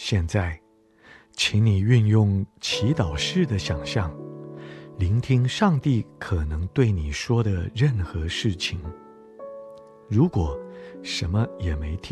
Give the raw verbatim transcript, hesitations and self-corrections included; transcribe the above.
现在，请你运用祈祷式的想象，聆听上帝可能对你说的任何事情。如果什么也没听